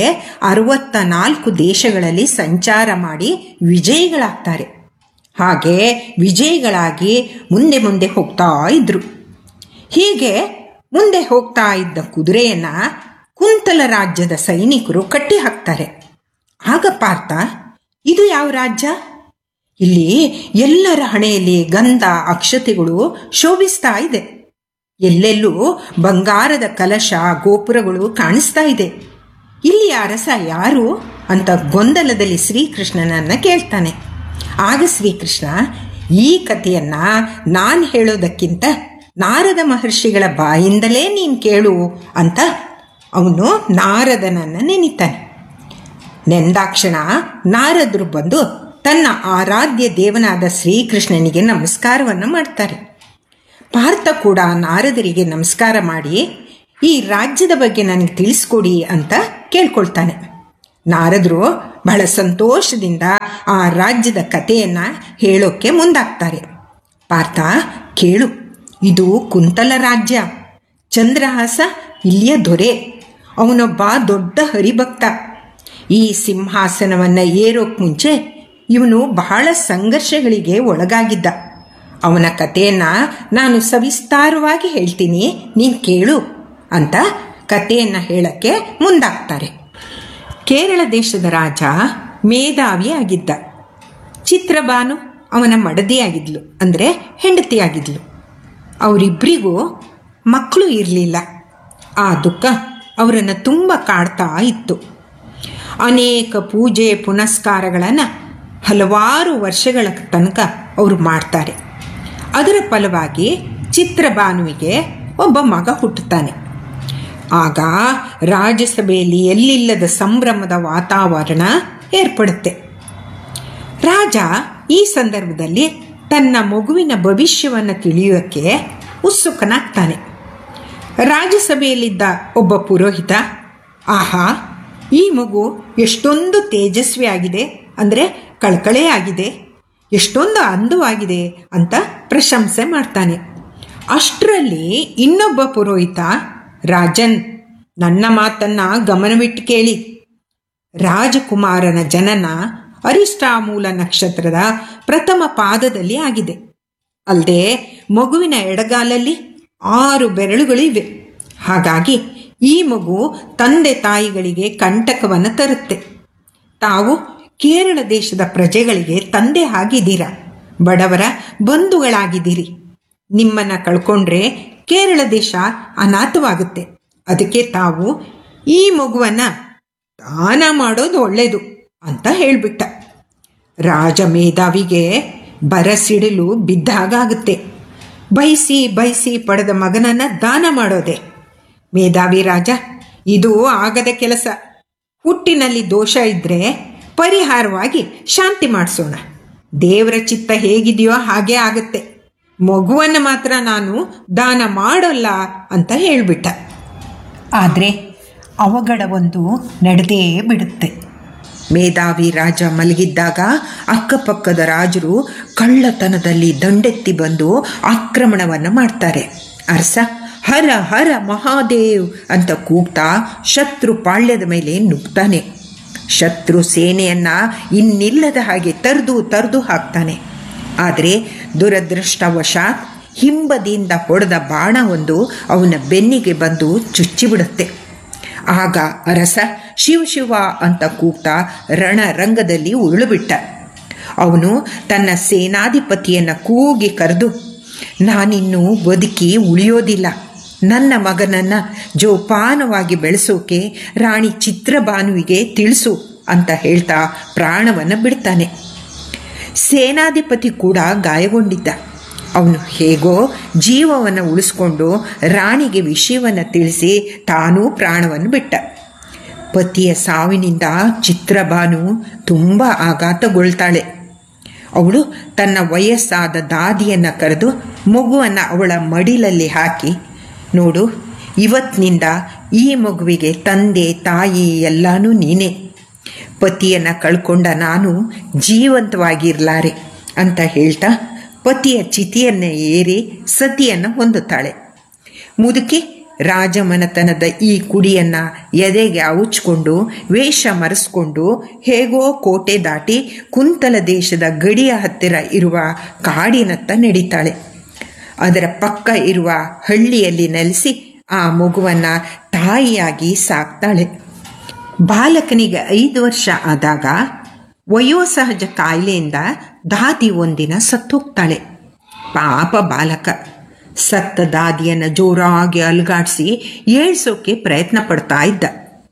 S15: 64 ದೇಶಗಳಲ್ಲಿ ಸಂಚಾರ ಮಾಡಿ ವಿಜಯಿಗಳಾಗ್ತಾರೆ. ಹಾಗೆ ವಿಜಯಿಗಳಾಗಿ ಮುಂದೆ ಮುಂದೆ ಹೋಗ್ತಾ ಇದ್ರು. ಹೀಗೆ ಮುಂದೆ ಹೋಗ್ತಾ ಇದ್ದ ಕುದುರೆಯನ್ನ ಕುಂತಲ ರಾಜ್ಯದ ಸೈನಿಕರು ಕಟ್ಟಿ ಹಾಕ್ತಾರೆ. ಆಗ ಪಾರ್ಥ, ಇದು ಯಾವ ರಾಜ್ಯ? ಇಲ್ಲಿ ಎಲ್ಲರ ಹಣೆಯಲ್ಲಿ ಗಂಧ ಅಕ್ಷತೆಗಳು ಶೋಭಿಸ್ತಾ ಇದೆ. ಎಲ್ಲೆಲ್ಲೂ ಬಂಗಾರದ ಕಲಶ ಗೋಪುರಗಳು ಕಾಣಿಸ್ತಾ ಇದೆ. ಇಲ್ಲಿ ಅರಸ ಯಾರು ಅಂತ ಗೊಂದಲದಲ್ಲಿ ಶ್ರೀಕೃಷ್ಣನನ್ನ ಕೇಳ್ತಾನೆ. ಆಗ ಶ್ರೀಕೃಷ್ಣ, ಈ ಕಥೆಯನ್ನ ನಾನು ಹೇಳೋದಕ್ಕಿಂತ ನಾರದ ಮಹರ್ಷಿಗಳ ಬಾಯಿಂದಲೇ ನೀನು ಕೇಳು ಅಂತ ಅವನು ನಾರದನನ್ನು ನೆನಿತಾನೆ. ನೆಂದಾಕ್ಷಣ ನಾರದರು ಬಂದು ತನ್ನ ಆರಾಧ್ಯ ದೇವನಾದ ಶ್ರೀಕೃಷ್ಣನಿಗೆ ನಮಸ್ಕಾರವನ್ನು ಮಾಡ್ತಾರೆ. ಪಾರ್ಥ ಕೂಡ ನಾರದರಿಗೆ ನಮಸ್ಕಾರ ಮಾಡಿ ಈ ರಾಜ್ಯದ ಬಗ್ಗೆ ನನಗೆ ತಿಳಿಸ್ಕೊಡಿ ಅಂತ ಕೇಳ್ಕೊಳ್ತಾನೆ. ನಾರದರು ಬಹಳ ಸಂತೋಷದಿಂದ ಆ ರಾಜ್ಯದ ಕಥೆಯನ್ನು ಹೇಳೋಕ್ಕೆ ಮುಂದಾಗ್ತಾರೆ. ಪಾರ್ಥ, ಕೇಳು, ಇದು ಕುಂತಲ ರಾಜ್ಯ. ಚಂದ್ರಹಾಸ ಇಲ್ಲಿಯ ದೊರೆ. ಅವನೊಬ್ಬ ದೊಡ್ಡ ಹರಿಭಕ್ತ. ಈ ಸಿಂಹಾಸನವನ್ನು ಏರೋಕ್ಕೆ ಮುಂಚೆ ಇವನು ಬಹಳ ಸಂಘರ್ಷಗಳಿಗೆ ಒಳಗಾಗಿದ್ದ. ಅವನ ಕಥೆಯನ್ನು ನಾನು ಸವಿಸ್ತಾರವಾಗಿ ಹೇಳ್ತೀನಿ, ನೀನು ಕೇಳು ಅಂತ ಕಥೆಯನ್ನು ಹೇಳಕ್ಕೆ ಮುಂದಾಗ್ತಾರೆ. ಕೇರಳ ದೇಶದ ರಾಜ ಮೇಧಾವಿ ಆಗಿದ್ದ. ಚಿತ್ರಬಾನು ಅವನ ಮಡದಿಯಾಗಿದ್ಲು, ಅಂದರೆ ಹೆಂಡತಿಯಾಗಿದ್ಲು. ಅವರಿಬ್ಬರಿಗೂ ಮಕ್ಕಳು ಇರಲಿಲ್ಲ. ಆ ದುಃಖ ಅವರನ್ನು ತುಂಬ ಕಾಡ್ತಾ ಇತ್ತು. ಅನೇಕ ಪೂಜೆ ಪುನಸ್ಕಾರಗಳನ್ನು ಹಲವಾರು ವರ್ಷಗಳ ತನಕ ಅವರು ಮಾಡ್ತಾರೆ. ಅದರ ಫಲವಾಗಿ ಚಿತ್ರಬಾನುವಿಗೆ ಒಬ್ಬ ಮಗ ಹುಟ್ಟುತ್ತಾನೆ. ಆಗ ರಾಜಸಭೆಯಲ್ಲಿ ಎಲ್ಲಿಲ್ಲದ ಸಂಭ್ರಮದ ವಾತಾವರಣ ಏರ್ಪಡುತ್ತೆ. ರಾಜ ಈ ಸಂದರ್ಭದಲ್ಲಿ ತನ್ನ ಮಗುವಿನ ಭವಿಷ್ಯವನ್ನು ತಿಳಿಯೋಕ್ಕೆ ಉತ್ಸುಕನಾಗ್ತಾನೆ. ರಾಜ್ಯಸಭೆಯಲ್ಲಿದ್ದ ಒಬ್ಬ ಪುರೋಹಿತ, ಆಹಾ, ಈ ಮಗು ಎಷ್ಟೊಂದು ತೇಜಸ್ವಿಯಾಗಿದೆ, ಅಂದರೆ ಕಳಕಳೆಯಾಗಿದೆ, ಎಷ್ಟೊಂದು ಅಂದವಾಗಿದೆ ಅಂತ ಪ್ರಶಂಸೆ ಮಾಡ್ತಾನೆ. ಅಷ್ಟರಲ್ಲಿ ಇನ್ನೊಬ್ಬ ಪುರೋಹಿತ, ರಾಜನ್, ನನ್ನ ಮಾತನ್ನು ಗಮನವಿಟ್ಟು ಕೇಳಿ. ರಾಜಕುಮಾರನ ಜನನ ಅರಿಷ್ಟಾಮೂಲ ನಕ್ಷತ್ರದ ಪ್ರಥಮ ಪಾದದಲ್ಲಿ ಆಗಿದೆ. ಅಲ್ಲದೆ ಮಗುವಿನ ಎಡಗಾಲಲ್ಲಿ 6 ಬೆರಳುಗಳಿವೆ. ಹಾಗಾಗಿ ಈ ಮಗು ತಂದೆ ತಾಯಿಗಳಿಗೆ ಕಂಟಕವನ್ನು ತರುತ್ತೆ. ತಾವು ಕೇರಳ ದೇಶದ ಪ್ರಜೆಗಳಿಗೆ ತಂದೆ ಆಗಿದ್ದೀರಾ, ಬಡವರ ಬಂಧುಗಳಾಗಿದ್ದೀರಿ. ನಿಮ್ಮನ್ನು ಕಳ್ಕೊಂಡ್ರೆ ಕೇರಳ ದೇಶ ಅನಾಥವಾಗುತ್ತೆ. ಅದಕ್ಕೆ ತಾವು ಈ ಮಗುವನ್ನು ದಾನ ಮಾಡೋದು ಒಳ್ಳೆಯದು ಅಂತ ಹೇಳಿಬಿಟ್ಟ. ರಾಜ ಮೇಧಾವಿಗೆ ಬರಸಿಡಲು ಬಿದ್ದಾಗುತ್ತೆ. ಬಯಸಿ ಬಯಸಿ ಪಡೆದ ಮಗನನ್ನು ದಾನ ಮಾಡೋದೆ. ಮೇಧಾವಿ ರಾಜ, ಇದು ಆಗದ ಕೆಲಸ. ಹುಟ್ಟಿನಲ್ಲಿ ದೋಷ ಇದ್ದರೆ ಪರಿಹಾರವಾಗಿ ಶಾಂತಿ ಮಾಡಿಸೋಣ. ದೇವರ ಚಿತ್ತ ಹೇಗಿದೆಯೋ ಹಾಗೇ ಆಗುತ್ತೆ. ಮಗುವನ್ನು ಮಾತ್ರ ನಾನು ದಾನ ಮಾಡೋಲ್ಲ ಅಂತ ಹೇಳಿಬಿಟ್ಟ. ಆದರೆ ಅವಘಡವೊಂದು ನಡೆದೇ ಬಿಡುತ್ತೆ. ಮೇಧಾವಿ ರಾಜ ಮಲಗಿದ್ದಾಗ ಅಕ್ಕಪಕ್ಕದ ರಾಜರು ಕಳ್ಳತನದಲ್ಲಿ ದಂಡೆತ್ತಿ ಬಂದು ಆಕ್ರಮಣವನ್ನು ಮಾಡ್ತಾರೆ. ಅರಸ ಹರ ಹರ ಮಹಾದೇವ್ ಅಂತ ಕೂಗ್ತಾ ಶತ್ರು ಪಾಳ್ಯದ ಮೇಲೆ ನುಗ್ತಾನೆ. ಶತ್ರು ಸೇನೆಯನ್ನು ಇನ್ನಿಲ್ಲದ ಹಾಗೆ ತರ್ದು ಹಾಕ್ತಾನೆ. ಆದರೆ ದುರದೃಷ್ಟವಶಾತ್ ಹಿಂಬದಿಯಿಂದ ಹೊಡೆದ ಬಾಣವೊಂದು ಅವನ ಬೆನ್ನಿಗೆ ಬಂದು ಚುಚ್ಚಿಬಿಡುತ್ತೆ. ಆಗ ಅರಸ ಶಿವ ಅಂತ ಕೂಗ್ತಾ ರಣರಂಗದಲ್ಲಿ ಉರುಳುಬಿಟ್ಟ. ಅವನು ತನ್ನ ಸೇನಾಧಿಪತಿಯನ್ನು ಕೂಗಿ ಕರೆದು, ನಾನಿನ್ನೂ ಬದುಕಿ ಉಳಿಯೋದಿಲ್ಲ, ನನ್ನ ಮಗನನ್ನು ಜೋಪಾನವಾಗಿ ಬೆಳೆಸೋಕೆ ರಾಣಿ ಚಿತ್ರಭಾನುವಿಗೆ ತಿಳಿಸು ಅಂತ ಹೇಳ್ತಾ ಪ್ರಾಣವನ್ನು ಬಿಡ್ತಾನೆ. ಸೇನಾಧಿಪತಿ ಕೂಡ ಗಾಯಗೊಂಡಿದ್ದ. ಅವನು ಹೇಗೋ ಜೀವವನ್ನು ಉಳಿಸ್ಕೊಂಡು ರಾಣಿಗೆ ವಿಷಯವನ್ನು ತಿಳಿಸಿ ತಾನೂ ಪ್ರಾಣವನ್ನು ಬಿಟ್ಟ. ಪತಿಯ ಸಾವಿನಿಂದ ಚಿತ್ರಭಾನು ತುಂಬ ಆಘಾತಗೊಳ್ತಾಳೆ. ಅವಳು ತನ್ನ ವಯಸ್ಸಾದ ದಾದಿಯನ್ನು ಕರೆದು ಮಗುವನ್ನು ಅವಳ ಮಡಿಲಲ್ಲಿ ಹಾಕಿ, ನೋಡು, ಇವತ್ತಿನಿಂದ ಈ ಮಗುವಿಗೆ ತಂದೆ ತಾಯಿ ಎಲ್ಲನೂ ನೀನೇ. ಪತಿಯನ್ನು ಕಳ್ಕೊಂಡ ನಾನು ಜೀವಂತವಾಗಿರಲಾರೆ ಅಂತ ಹೇಳ್ತಾ ಪತಿಯ ಚಿತಿಯನ್ನು ಏರಿ ಸತಿಯನ್ನು ಹೊಂದುತ್ತಾಳೆ. ಮುದುಕಿ ರಾಜಮನೆತನದ ಈ ಕುಡಿಯನ್ನು ಎದೆಗೆ ಔಚ್ಕೊಂಡು ವೇಷ ಮರೆಸ್ಕೊಂಡು ಹೇಗೋ ಕೋಟೆ ದಾಟಿ ಕುಂತಲ ದೇಶದ ಗಡಿಯ ಹತ್ತಿರ ಇರುವ ಕಾಡಿನತ್ತ ನಡೀತಾಳೆ. ಅದರ ಪಕ್ಕ ಇರುವ ಹಳ್ಳಿಯಲ್ಲಿ ನೆಲೆಸಿ ಆ ಮಗುವನ್ನು ತಾಯಿಯಾಗಿ ಸಾಕ್ತಾಳೆ. ಬಾಲಕನಿಗೆ 5 ವರ್ಷ ಆದಾಗ ವಯೋಸಹಜ ಕಾಯಿಲೆಯಿಂದ ದಾದಿ ಒಂದಿನ ಸತ್ತೋಗ್ತಾಳೆ. ಪಾಪ ಬಾಲಕ ಸತ್ತ ದಾದಿಯನ್ನು ಜೋರಾಗಿ ಅಲುಗಾಡಿಸಿ ಏಳ್ಸೋಕೆ ಪ್ರಯತ್ನ ಪಡ್ತಾ ಇದ್ದ.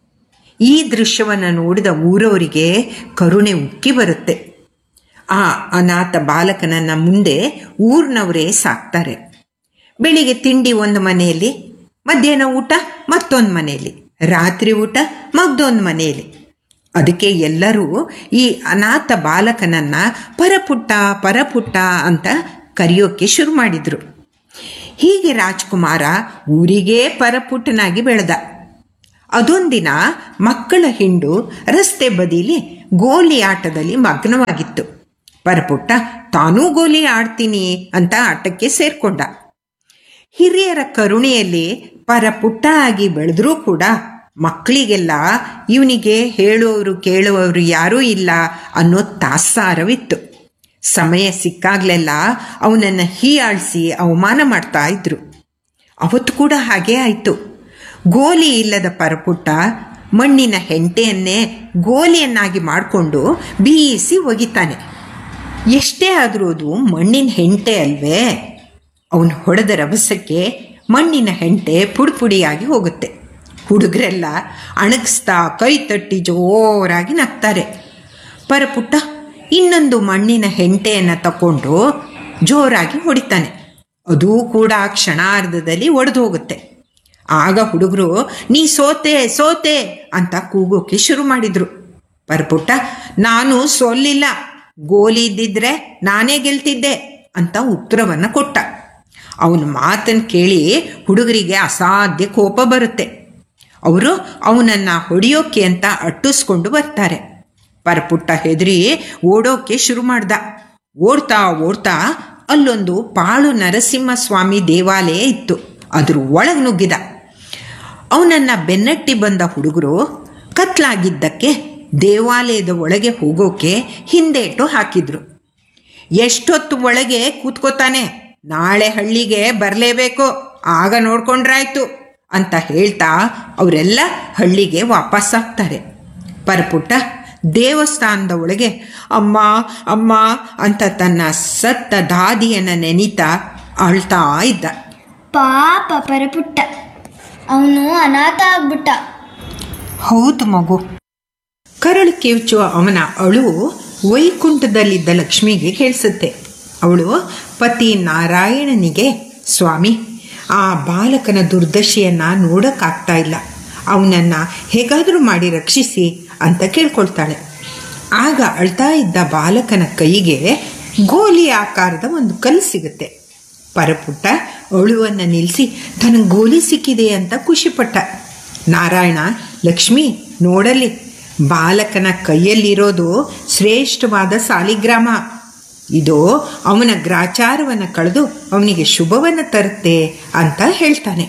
S15: ಈ ದೃಶ್ಯವನ್ನು ನೋಡಿದ ಊರವರಿಗೆ ಕರುಣೆ ಉಕ್ಕಿ ಬರುತ್ತೆ. ಆ ಅನಾಥ ಬಾಲಕನನ್ನು ಮುಂದೆ ಊರಿನವರೇ ಸಾಕ್ತಾರೆ. ಬೆಳಿಗ್ಗೆ ತಿಂಡಿ ಒಂದು ಮನೆಯಲ್ಲಿ, ಮಧ್ಯಾಹ್ನ ಊಟ ಮತ್ತೊಂದು ಮನೆಯಲ್ಲಿ, ರಾತ್ರಿ ಊಟ ಮಗ್ದೊಂದು ಮನೆಯಲ್ಲಿ. ಅದಕ್ಕೆ ಎಲ್ಲರೂ ಈ ಅನಾಥ ಬಾಲಕನನ್ನು ಪರಪುಟ್ಟ ಅಂತ ಕರೆಯೋಕ್ಕೆ ಶುರು ಮಾಡಿದರು. ಹೀಗೆ ರಾಜ್ಕುಮಾರ ಊರಿಗೇ ಪರಪುಟ್ಟನಾಗಿ ಬೆಳೆದ. ಅದೊಂದಿನ ಮಕ್ಕಳ ಹಿಂಡು ರಸ್ತೆ ಬದಿಲಿ ಗೋಲಿ ಆಟದಲ್ಲಿ ಮಗ್ನವಾಗಿತ್ತು. ಪರಪುಟ್ಟ ತಾನೂ ಗೋಲಿ ಆಡ್ತೀನಿ ಅಂತ ಆಟಕ್ಕೆ ಸೇರ್ಕೊಂಡ. ಹಿರಿಯರ ಕರುಣೆಯಲ್ಲಿ ಪರಪುಟ್ಟ ಆಗಿ ಬೆಳೆದ್ರೂ ಕೂಡ ಮಕ್ಕಳಿಗೆಲ್ಲ ಇವನಿಗೆ ಹೇಳುವವರು ಕೇಳುವವರು ಯಾರೂ ಇಲ್ಲ ಅನ್ನೋ ತಾತ್ಸಾರವಿತ್ತು. ಸಮಯ ಸಿಕ್ಕಾಗಲೆಲ್ಲ ಅವನನ್ನು ಹೀಯಾಳಿಸಿ ಅವಮಾನ ಮಾಡ್ತಾ ಇದ್ರು. ಅವತ್ತು ಕೂಡ ಹಾಗೇ ಆಯಿತು. ಗೋಲಿ ಇಲ್ಲದ ಪರಪುಟ್ಟ ಮಣ್ಣಿನ ಹೆಂಟೆಯನ್ನೇ ಗೋಲಿಯನ್ನಾಗಿ ಮಾಡಿಕೊಂಡು ಬೀಸಿ ಒಗಿತಾನೆ. ಎಷ್ಟೇ ಆದರೂ ಅದು ಮಣ್ಣಿನ ಹೆಂಟೆ ಅಲ್ವೇ? ಅವನು ಹೊಡೆದ ರಭಸಕ್ಕೆ ಮಣ್ಣಿನ ಹೆಂಟೆ ಪುಡಿಯಾಗಿ ಹೋಗುತ್ತೆ. ಹುಡುಗರೆಲ್ಲ ಅಣಗಿಸ್ತಾ ಕೈ ತಟ್ಟಿ ಜೋರಾಗಿ ನಗ್ತಾರೆ. ಪರಪುಟ್ಟ ಇನ್ನೊಂದು ಮಣ್ಣಿನ ಹೆಂಟೆಯನ್ನು ತಗೊಂಡು ಜೋರಾಗಿ ಹೊಡಿತಾನೆ. ಅದೂ ಕೂಡ ಕ್ಷಣಾರ್ಧದಲ್ಲಿ ಒಡೆದು ಹೋಗುತ್ತೆ. ಆಗ ಹುಡುಗರು ನೀ ಸೋತೆ ಅಂತ ಕೂಗೋಕೆ ಶುರು ಮಾಡಿದ್ರು. ಪರಪುಟ್ಟ ನಾನು ಸೋಲಿಲ್ಲ, ಗೋಲಿ ಇದ್ದಿದ್ರೆ ನಾನೇ ಗೆಲ್ತಿದ್ದೆ ಅಂತ ಉತ್ತರವನ್ನು ಕೊಟ್ಟ. ಅವನ ಮಾತನ್ನು ಕೇಳಿ ಹುಡುಗರಿಗೆ ಅಸಾಧ್ಯ ಕೋಪ ಬರುತ್ತೆ. ಅವರು ಅವನನ್ನು ಹೊಡೆಯೋಕೆ ಅಂತ ಅಟ್ಟಿಸ್ಕೊಂಡು ಬರ್ತಾರೆ. ಪರಪುಟ್ಟ ಹೆದರಿ ಓಡೋಕೆ ಶುರು ಮಾಡ್ದ. ಓಡ್ತಾ ಓಡ್ತಾ ಅಲ್ಲೊಂದು ಪಾಳು ನರಸಿಂಹಸ್ವಾಮಿ ದೇವಾಲಯ ಇತ್ತು. ಅದ್ರ ಒಳಗೆ ನುಗ್ಗಿದ. ಅವನನ್ನು ಬೆನ್ನಟ್ಟಿ ಬಂದ ಹುಡುಗರು ಕತ್ಲಾಗಿದ್ದಕ್ಕೆ ದೇವಾಲಯದ ಒಳಗೆ ಹೋಗೋಕೆ ಹಿಂದೇಟು ಹಾಕಿದ್ರು. ಎಷ್ಟೊತ್ತು ಒಳಗೆ ಕೂತ್ಕೋತಾನೆ, ನಾಳೆ ಹಳ್ಳಿಗೆ ಬರಲೇಬೇಕು, ಆಗ ನೋಡ್ಕೊಂಡ್ರಾಯ್ತು ಅಂತ ಹೇಳ್ತಾ ಅವರೆಲ್ಲ ಹಳ್ಳಿಗೆ ವಾಪಸ್ಸಾಗ್ತಾರೆ. ಪರಪುಟ್ಟ ದೇವಸ್ಥಾನದ ಒಳಗೆ ಅಮ್ಮ ಅಮ್ಮ ಅಂತ ತನ್ನ ಸತ್ತ ದಾದಿಯನ್ನು ನೆನೀತಾ ಅಳ್ತಾ ಇದ್ದ.
S1: ಪಾಪ ಪರಪುಟ್ಟ, ಅವನು ಅನಾಥ ಆಗ್ಬಿಟ್ಟ.
S15: ಹೌದು ಮಗು. ಕರಳು ಕಿವುಚುವ ಅವನ ಅಳು ವೈಕುಂಠದಲ್ಲಿದ್ದ ಲಕ್ಷ್ಮಿಗೆ ಕೇಳಿಸುತ್ತೆ. ಅವಳು ಪತಿ ನಾರಾಯಣನಿಗೆ, ಸ್ವಾಮಿ, ಆ ಬಾಲಕನ ದುರ್ದಶೆಯನ್ನು ನೋಡೋಕ್ಕಾಗ್ತಾ ಇಲ್ಲ, ಅವನನ್ನು ಹೇಗಾದರೂ ಮಾಡಿ ರಕ್ಷಿಸಿ ಅಂತ ಕೇಳ್ಕೊಳ್ತಾಳೆ. ಆಗ ಅಳ್ತಾ ಇದ್ದ ಬಾಲಕನ ಕೈಗೆ ಗೋಲಿ ಆಕಾರದ ಒಂದು ಕಲ್ಲು ಸಿಗುತ್ತೆ. ಪರಪುಟ್ಟ ಅಳುವನ್ನು ನಿಲ್ಲಿಸಿ ತನಗೆ ಗೋಲಿ ಸಿಕ್ಕಿದೆ ಅಂತ ಖುಷಿಪಟ್ಟ. ನಾರಾಯಣ, ಲಕ್ಷ್ಮಿ ನೋಡಲಿ, ಬಾಲಕನ ಕೈಯಲ್ಲಿರೋದು ಶ್ರೇಷ್ಠವಾದ ಸಾಲಿಗ್ರಾಮ. ಇದು ಅವನ ಗ್ರಾಚಾರವನ್ನು ಕಳೆದು ಅವನಿಗೆ ಶುಭವನ್ನು ತರುತ್ತೆ ಅಂತ ಹೇಳ್ತಾನೆ.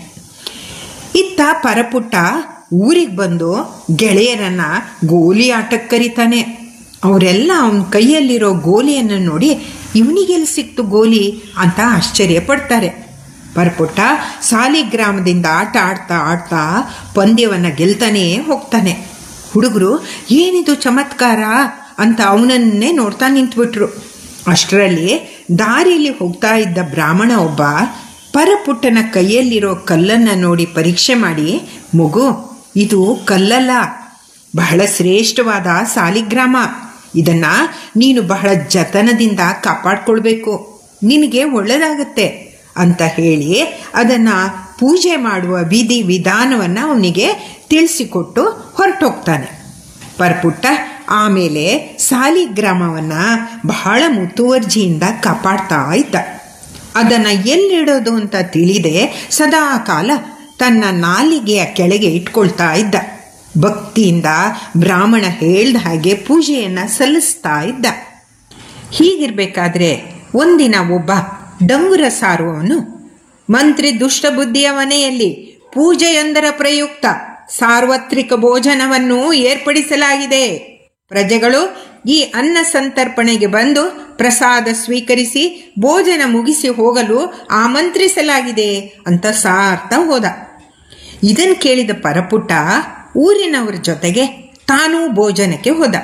S15: ಇತ್ತ ಪರಪುಟ್ಟ ಊರಿಗೆ ಬಂದು ಗೆಳೆಯರನ್ನು ಗೋಲಿ ಆಟಕ್ಕೆ ಕರೀತಾನೆ. ಅವರೆಲ್ಲ ಅವನ ಕೈಯಲ್ಲಿರೋ ಗೋಲಿಯನ್ನು ನೋಡಿ ಇವನಿಗೆಲ್ಲಿ ಸಿಕ್ತು ಗೋಲಿ ಅಂತ ಆಶ್ಚರ್ಯ ಪಡ್ತಾರೆ. ಪರಪುಟ್ಟ ಸಾಲಿಗ್ರಾಮದಿಂದ ಆಟ ಆಡ್ತಾ ಆಡ್ತಾ ಪಂದ್ಯವನ್ನು ಗೆಲ್ತಾನೇ ಹೋಗ್ತಾನೆ. ಹುಡುಗರು ಏನಿದು ಚಮತ್ಕಾರ ಅಂತ ಅವನನ್ನೇ ನೋಡ್ತಾ ನಿಂತ್ಬಿಟ್ರು. ಅಷ್ಟರಲ್ಲಿ ದಾರಿಯಲ್ಲಿ ಹೋಗ್ತಾ ಇದ್ದ ಬ್ರಾಹ್ಮಣ ಒಬ್ಬ ಪರಪುಟ್ಟನ ಕೈಯಲ್ಲಿರೋ ಕಲ್ಲನ್ನು ನೋಡಿ ಪರೀಕ್ಷೆ ಮಾಡಿ, ಮಗು, ಇದು ಕಲ್ಲಲ್ಲ, ಬಹಳ ಶ್ರೇಷ್ಠವಾದ ಸಾಲಿಗ್ರಾಮ. ಇದನ್ನು ನೀನು ಬಹಳ ಜತನದಿಂದ ಕಾಪಾಡ್ಕೊಳ್ಬೇಕು, ನಿನಗೆ ಒಳ್ಳೆಯದಾಗತ್ತೆ ಅಂತ ಹೇಳಿ ಅದನ್ನು ಪೂಜೆ ಮಾಡುವ ವಿಧಿ ವಿಧಾನವನ್ನು ಅವನಿಗೆ ತಿಳಿಸಿಕೊಟ್ಟು ಹೊರಟೋಗ್ತಾನೆ. ಪರಪುಟ್ಟ ಆಮೇಲೆ ಸಾಲಿಗ್ರಾಮವನ್ನು ಬಹಳ ಮುತುವರ್ಜಿಯಿಂದ ಕಾಪಾಡ್ತಾ ಇದ್ದ. ಅದನ್ನು ಎಲ್ಲಿಡೋದು ಅಂತ ತಿಳಿದೆ ಸದಾ ಕಾಲ ತನ್ನ ನಾಲಿಗೆಯ ಕೆಳಗೆ ಇಟ್ಕೊಳ್ತಾ ಇದ್ದ. ಭಕ್ತಿಯಿಂದ ಬ್ರಾಹ್ಮಣ ಹೇಳ್ದ ಹಾಗೆ ಪೂಜೆಯನ್ನು ಸಲ್ಲಿಸ್ತಾ ಇದ್ದ. ಹೀಗಿರಬೇಕಾದ್ರೆ ಒಂದಿನ ಒಬ್ಬ ಡಂಗುರ ಸಾರುವವನು, ಮಂತ್ರಿ ದುಷ್ಟಬುದ್ಧಿಯ ಮನೆಯಲ್ಲಿ ಪೂಜೆಯೊಂದರ ಪ್ರಯುಕ್ತ ಸಾರ್ವತ್ರಿಕ ಭೋಜನವನ್ನು ಏರ್ಪಡಿಸಲಾಗಿದೆ, ಪ್ರಜೆಗಳು ಈ ಅನ್ನ ಸಂತರ್ಪಣೆಗೆ ಬಂದು ಪ್ರಸಾದ ಸ್ವೀಕರಿಸಿ ಭೋಜನ ಮುಗಿಸಿ ಹೋಗಲು ಆಮಂತ್ರಿಸಲಾಗಿದೆ ಅಂತ ಸಾರ್ತಾ ಹೋದ. ಇದನ್ನು ಕೇಳಿದ ಪರಪುಟ್ಟ ಊರಿನವರ ಜೊತೆಗೆ ತಾನೂ ಭೋಜನಕ್ಕೆ ಹೋದ.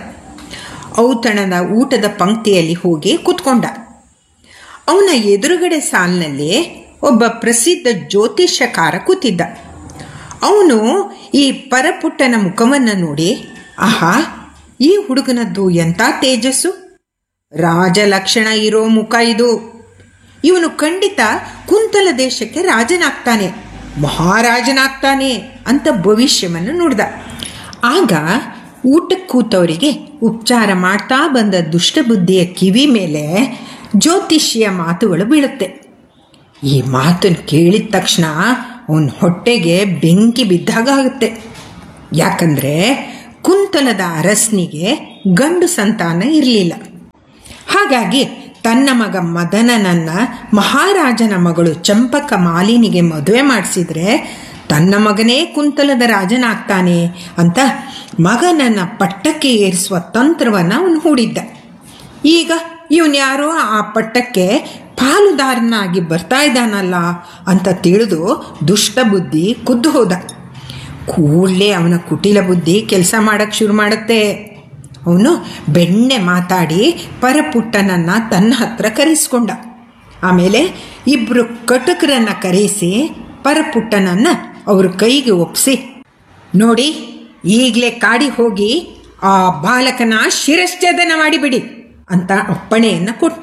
S15: ಔತಣದ ಊಟದ ಪಂಕ್ತಿಯಲ್ಲಿ ಹೋಗಿ ಕೂತ್ಕೊಂಡ. ಅವನ ಎದುರುಗಡೆ ಸಾಲಿನಲ್ಲಿ ಒಬ್ಬ ಪ್ರಸಿದ್ಧ ಜ್ಯೋತಿಷ್ಯಕಾರ ಕೂತಿದ್ದ. ಅವನು ಈ ಪರಪುಟ್ಟನ ಮುಖವನ್ನು ನೋಡಿ, ಆಹಾ, ಈ ಹುಡುಗನದ್ದು ಎಂಥ ತೇಜಸ್ಸು, ರಾಜಲಕ್ಷಣ ಇರೋ ಮುಖ ಇದು, ಇವನು ಖಂಡಿತ ಕುಂತಲ ದೇಶಕ್ಕೆ ರಾಜನಾಗ್ತಾನೆ, ಮಹಾರಾಜನಾಗ್ತಾನೆ ಅಂತ ಭವಿಷ್ಯವನ್ನು ನುಡಿದ. ಆಗ ಊಟಕ್ಕೆ ಕೂತವರಿಗೆ ಉಪಚಾರ ಮಾಡ್ತಾ ಬಂದ ದುಷ್ಟಬುದ್ಧಿಯ ಕಿವಿ ಮೇಲೆ ಜ್ಯೋತಿಷಿಯ ಮಾತುಗಳು ಬೀಳುತ್ತೆ. ಈ ಮಾತನ್ನು ಕೇಳಿದ ತಕ್ಷಣ ಅವನ ಹೊಟ್ಟೆಗೆ ಬೆಂಕಿ ಬಿದ್ದಾಗುತ್ತೆ. ಯಾಕಂದರೆ ಕುಂತಲದ ಅರಸನಿಗೆ ಗಂಡು ಸಂತಾನ ಇರಲಿಲ್ಲ. ಹಾಗಾಗಿ ತನ್ನ ಮಗ ಮದನನನ್ನು ಮಹಾರಾಜನ ಮಗಳು ಚಂಪಕ ಮಾಲಿನಿಗೆ ಮದುವೆ ಮಾಡಿಸಿದ್ರೆ ತನ್ನ ಮಗನೇ ಕುಂತಲದ ರಾಜನಾಗ್ತಾನೆ ಅಂತ ಮಗನನ್ನು ಪಟ್ಟಕ್ಕೆ ಏರಿಸುವ ತಂತ್ರವನ್ನು ಅವನು ಹೂಡಿದ್ದ. ಈಗ ಇವನ್ಯಾರೋ ಆ ಪಟ್ಟಕ್ಕೆ ಪಾಲುದಾರನಾಗಿ ಬರ್ತಾ ಇದ್ದಾನಲ್ಲ ಅಂತ ತಿಳಿದು ದುಷ್ಟಬುದ್ಧಿ ಕುದ್ದು ಹೋದ. ಕೂಡಲೇ ಅವನ ಕುಟಿಲ ಬುದ್ಧಿ ಕೆಲಸ ಮಾಡೋಕ್ಕೆ ಶುರು ಮಾಡುತ್ತೆ. ಅವನು ಬೆಣ್ಣೆ ಮಾತಾಡಿ ಪರಪುಟ್ಟನನ್ನು ತನ್ನ ಹತ್ರ ಕರೆಸ್ಕೊಂಡ. ಆಮೇಲೆ ಇಬ್ಬರು ಕಟಕರನ್ನು ಕರೆಸಿ ಪರಪುಟ್ಟನನ್ನು ಅವ್ರ ಕೈಗೆ ಒಪ್ಪಿಸಿ, ನೋಡಿ, ಈಗಲೇ ಕಾಡಿ ಹೋಗಿ ಆ ಬಾಲಕನ ಶಿರಶ್ಛೇದನ ಮಾಡಿಬಿಡಿ ಅಂತ ಅಪ್ಪಣೆಯನ್ನು ಕೊಟ್ಟ.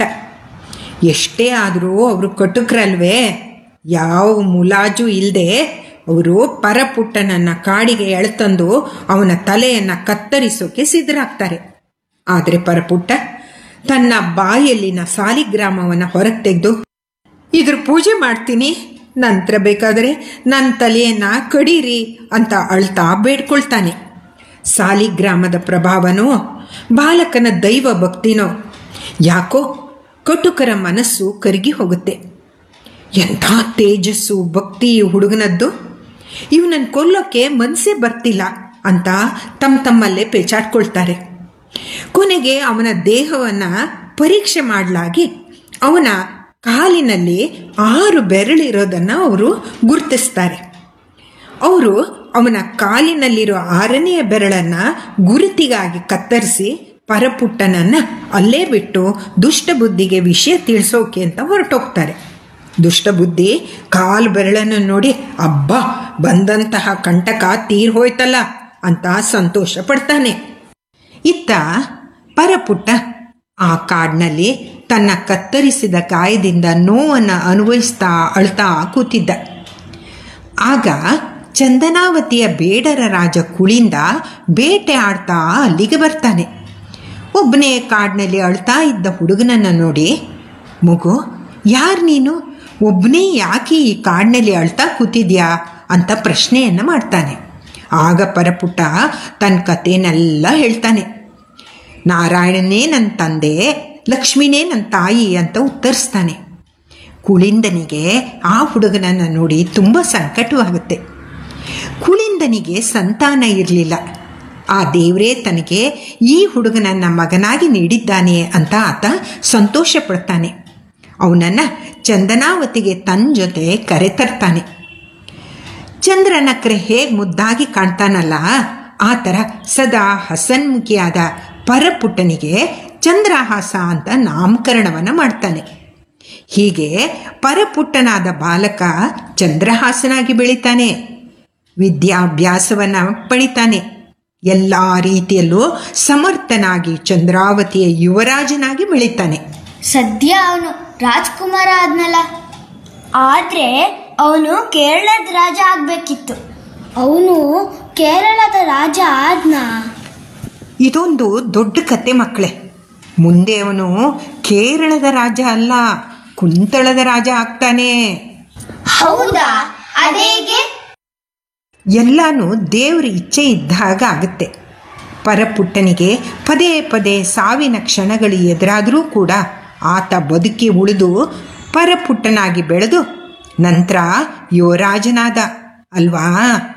S15: ಎಷ್ಟೇ ಆದರೂ ಅವರು ಕಟುಕರಲ್ವೇ, ಯಾವ ಮುಲಾಜು ಇಲ್ಲದೆ ಅವರು ಪರಪುಟ್ಟನನ್ನು ಕಾಡಿಗೆ ಎಳ್ತಂದು ಅವನ ತಲೆಯನ್ನು ಕತ್ತರಿಸೋಕೆ ಸಿದ್ಧರಾಗ್ತಾರೆ. ಆದರೆ ಪರಪುಟ್ಟ ತನ್ನ ಬಾಯಲ್ಲಿನ ಸಾಲಿಗ್ರಾಮವನ್ನು ಹೊರಗೆ ತೆಗೆದು ಇದ್ರ ಪೂಜೆ ಮಾಡ್ತೀನಿ, ನಂತರ ಬೇಕಾದರೆ ನನ್ನ ತಲೆಯನ್ನು ಕಡೀರಿ ಅಂತ ಅಳ್ತಾ ಬೇಡ್ಕೊಳ್ತಾನೆ. ಸಾಲಿಗ್ರಾಮದ ಪ್ರಭಾವನೋ ಬಾಲಕನ ದೈವ ಭಕ್ತಿನೋ ಯಾಕೋ ಕಟುಕರ ಮನಸ್ಸು ಕರಗಿ ಹೋಗುತ್ತೆ. ಎಂಥ ತೇಜಸ್ಸು ಭಕ್ತಿ ಹುಡುಗನದ್ದು, ಇವನನ್ನು ಕೊಲ್ಲೋಕ್ಕೆ ಮನಸ್ಸೇ ಬರ್ತಿಲ್ಲ ಅಂತ ತಮ್ಮಲ್ಲೇ ಪೇಚಾಡ್ಕೊಳ್ತಾರೆ. ಕೊನೆಗೆ ಅವನ ದೇಹವನ್ನು ಪರೀಕ್ಷೆ ಮಾಡಲಾಗಿ ಅವನ ಕಾಲಿನಲ್ಲಿ 6 ಬೆರಳಿರೋದನ್ನು ಅವರು ಗುರುತಿಸ್ತಾರೆ. ಅವರು ಅವನ ಕಾಲಿನಲ್ಲಿರೋ 6ನೇ ಬೆರಳನ್ನು ಗುರುತಿಗಾಗಿ ಕತ್ತರಿಸಿ ಪರಪುಟ್ಟನನ್ನು ಅಲ್ಲೇ ಬಿಟ್ಟು ದುಷ್ಟಬುದ್ಧಿಗೆ ವಿಷಯ ತಿಳಿಸೋಕೆ ಅಂತ ಹೊರಟೋಗ್ತಾರೆ. ದುಷ್ಟಬುದ್ಧಿ ಕಾಲು ಬೆರಳನ್ನು ನೋಡಿ ಅಬ್ಬಾ ಬಂದಂತಹ ಕಂಟಕ ತೀರ್ ಹೋಯ್ತಲ್ಲ ಅಂತ ಸಂತೋಷ ಪಡ್ತಾನೆ. ಇತ್ತ ಪರಪುಟ್ಟ ಆ ಕಾಡಿನಲ್ಲಿ ತನ್ನ ಕತ್ತರಿಸಿದ ಗಾಯದಿಂದ ನೋವನ್ನು ಅನುಭವಿಸ್ತಾ ಅಳ್ತಾ ಕೂತಿದ್ದ. ಆಗ ಚಂದನಾವತಿಯ ಬೇಡರ ರಾಜ ಕುಳಿಂದ ಬೇಟೆ ಆಡ್ತಾ ಅಲ್ಲಿಗೆ ಬರ್ತಾನೆ. ಒಬ್ಬನೇ ಕಾಡಿನಲ್ಲಿ ಅಳ್ತಾ ಇದ್ದ ಹುಡುಗನನ್ನು ನೋಡಿ, ಮಗು ಯಾರು ನೀನು, ಒಬ್ಬನೇ ಯಾಕೆ ಈ ಕಾಡಿನಲ್ಲಿ ಅಳ್ತಾ ಕೂತಿದ್ಯಾ ಅಂತ ಪ್ರಶ್ನೆಯನ್ನು ಮಾಡ್ತಾನೆ. ಆಗ ಪರಪುಟ್ಟ ತನ್ನ ಕಥೆನೆಲ್ಲ ಹೇಳ್ತಾನೆ. ನಾರಾಯಣನೇ ನನ್ನ ತಂದೆ, ಲಕ್ಷ್ಮಿನೇ ನನ್ನ ತಾಯಿ ಅಂತ ಉತ್ತರಿಸ್ತಾನೆ. ಕುಳಿಂದನಿಗೆ ಆ ಹುಡುಗನನ್ನು ನೋಡಿ ತುಂಬ ಸಂಕಟವಾಗುತ್ತೆ. ಕುಳಿಂದನಿಗೆ ಸಂತಾನ ಇರಲಿಲ್ಲ. ಆ ದೇವರೇ ತನಗೆ ಈ ಹುಡುಗನನ್ನು ಮಗನಾಗಿ ನೀಡಿದ್ದಾನೆ ಅಂತ ಆತ ಸಂತೋಷ ಪಡ್ತಾನೆ. ಅವನನ್ನು ಚಂದನಾವತಿಗೆ ತನ್ನ ಜೊತೆ ಕರೆತರ್ತಾನೆ. ಚಂದ್ರನಕ್ರೆ ಹೇಗೆ ಮುದ್ದಾಗಿ ಕಾಣ್ತಾನಲ್ಲ, ಆ ಥರ ಸದಾ ಹಸನ್ಮುಖಿಯಾದ ಪರಪುಟ್ಟನಿಗೆ ಚಂದ್ರಹಾಸ ಅಂತ ನಾಮಕರಣವನ್ನು ಮಾಡ್ತಾನೆ. ಹೀಗೆ ಪರಪುಟ್ಟನಾದ ಬಾಲಕ ಚಂದ್ರಹಾಸನಾಗಿ ಬೆಳಿತಾನೆ. ವಿದ್ಯಾಭ್ಯಾಸವನ್ನು ಪಡಿತಾನೆ. ಎಲ್ಲ ರೀತಿಯಲ್ಲೂ ಸಮರ್ಥನಾಗಿ ಚಂದ್ರಾವತಿಯ ಯುವರಾಜನಾಗಿ ಬೆಳಿತಾನೆ.
S1: ಸದ್ಯ ಅವನು ರಾಜ್ಕುಮಾರ ಆದ್ನಲ್ಲ, ಆದ್ರೆ ಅವನು ಕೇರಳದ ರಾಜ ಆಗ್ಬೇಕಿತ್ತು. ಅವನು ಕೇರಳದ ರಾಜ ಆದ್ನ?
S15: ಇದೊಂದು ದೊಡ್ಡ ಕತೆ ಮಕ್ಕಳೇ. ಮುಂದೆ ಅವನು ಕೇರಳದ ರಾಜ ಅಲ್ಲ, ಕುಂತಳದ ರಾಜ ಆಗ್ತಾನೆ.
S1: ಹೌದಾ? ಅದೇಗೆ?
S15: ಎಲ್ಲಾನು ದೇವ್ರ ಇಚ್ಛೆ ಇದ್ದಾಗ ಆಗುತ್ತೆ. ಪರಪುಟ್ಟನಿಗೆ ಪದೇ ಪದೇ ಸಾವಿನ ಕ್ಷಣಗಳು ಎದುರಾದರೂ ಕೂಡ ಆತ ಬದುಕಿ ಉಳಿದು ಪರಪುಟ್ಟನಾಗಿ ಬೆಳೆದು ನಂತರ ಯುವರಾಜನಾದ ಅಲ್ವಾ?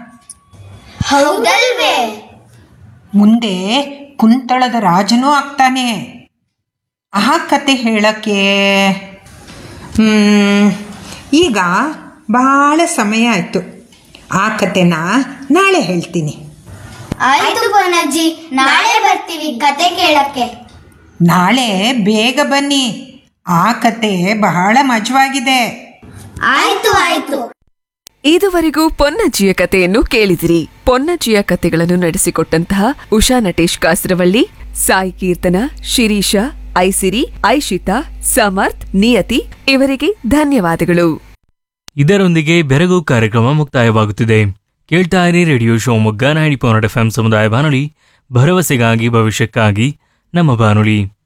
S1: ಹೌದಲ್ವೇ?
S15: ಮುಂದೆ ಕುಂತಳದ ರಾಜನೂ ಆಗ್ತಾನೆ. ಆ ಕತೆ ಹೇಳಕ್ಕೆ ಈಗ ಬಹಳ ಸಮಯ ಆಯಿತು. ಆ ಕತೆನ ನಾಳೆ ಹೇಳ್ತೀನಿ.
S1: ಆಯ್ತು ಬೋನಜ್ಜಿ, ನಾಳೆ ಬರ್ತೀವಿ ಕತೆ ಕೇಳಕ್ಕೆ.
S15: ನಾಳೆ ಬೇಗ ಬನ್ನಿ, ಆ ಕತೆ ಬಹಳ ಮಜವಾಗಿದೆ.
S1: ಆಯ್ತು ಆಯ್ತು.
S16: ಇದುವರೆಗೂ ಪೊನ್ನಜ್ಜಿಯ ಕಥೆಯನ್ನು ಕೇಳಿದಿರಿ. ಪೊನ್ನಜ್ಜಿಯ ಕಥೆಗಳನ್ನು ನಡೆಸಿಕೊಟ್ಟಂತಹ ಉಷಾ ನಟೇಶ್ ಕಾಸರವಳ್ಳಿ, ಸಾಯಿ ಕೀರ್ತನ, ಶಿರೀಷ, ಐಸಿರಿ, ಐಶಿತಾ, ಸಮರ್ಥ್, ನಿಯತಿ ಇವರಿಗೆ ಧನ್ಯವಾದಗಳು.
S5: ಇದರೊಂದಿಗೆ ಬೆರಗು ಕಾರ್ಯಕ್ರಮ ಮುಕ್ತಾಯವಾಗುತ್ತಿದೆ. ಕೇಳ್ತಾ ಇರಿ ರೇಡಿಯೋ ಶಿವಮೊಗ್ಗ 90.8 FM ಸಮುದಾಯ ಬಾನುಲಿ, ಭರವಸೆಗಾಗಿ ಭವಿಷ್ಯಕ್ಕಾಗಿ ನಮ್ಮ ಬಾನುಲಿ.